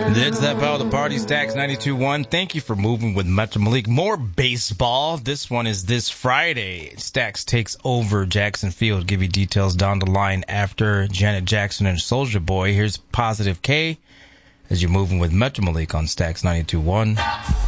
It's that power of the party, Stacks 92.1. Thank you for moving with Metro Malik. More baseball. This one is this Friday. Stacks takes over Jackson Field. Give you details down the line after Janet Jackson and Soulja Boy. Here's Positive K as you're moving with Metro Malik on Stacks 92.1.